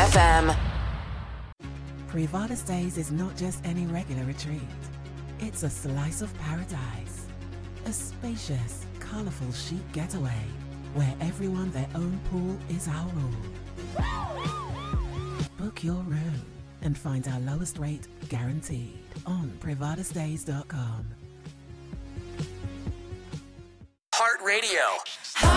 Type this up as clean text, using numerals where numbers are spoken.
FM. Privada Stays is not just any regular retreat. It's a slice of paradise. A spacious, colourful chic getaway where everyone their own pool is our rule. Book your room and find our lowest rate guaranteed on privadastays.com. Heart Radio.